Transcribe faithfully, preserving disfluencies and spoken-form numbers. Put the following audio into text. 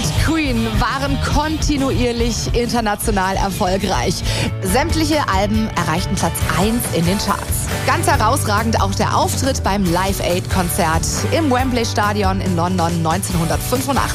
Queen waren kontinuierlich international erfolgreich. Sämtliche Alben erreichten Platz eins in den Charts. Ganz herausragend auch der Auftritt beim Live Aid Konzert im Wembley Stadion in London neunzehnhundertfünfundachtzig.